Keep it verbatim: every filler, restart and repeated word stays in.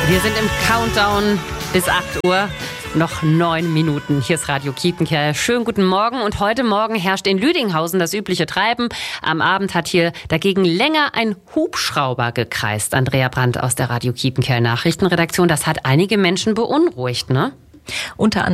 Wir sind im Countdown bis acht Uhr. Noch neun Minuten. Hier ist Radio Kiepenkerl. Schönen guten Morgen. Und heute Morgen herrscht in Lüdinghausen das übliche Treiben. Am Abend hat hier dagegen länger ein Hubschrauber gekreist. Andrea Brandt aus der Radio Kiepenkerl Nachrichtenredaktion. Das hat einige Menschen beunruhigt, ne? Unter